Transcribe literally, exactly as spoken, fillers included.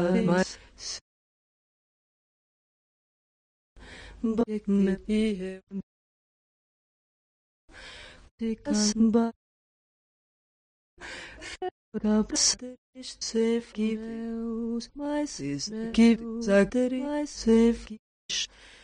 mais Bek me ie Tikamba Kapste is safe give Deus mais is give Sagter mais safe